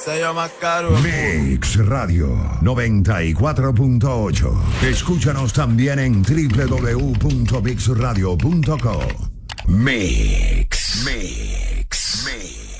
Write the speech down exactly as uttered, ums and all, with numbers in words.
sello más caro. Mix Radio noventa y cuatro punto ocho. Escúchanos también en doble u doble u doble u punto mix radio punto com. Mix. Mix. Mix.